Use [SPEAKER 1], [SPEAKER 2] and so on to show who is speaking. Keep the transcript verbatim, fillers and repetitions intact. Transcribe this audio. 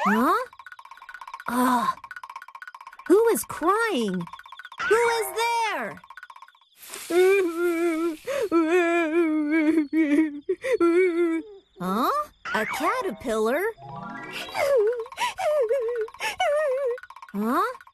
[SPEAKER 1] Huh? Ah. Who is crying? Who is there? Huh? A caterpillar? Huh?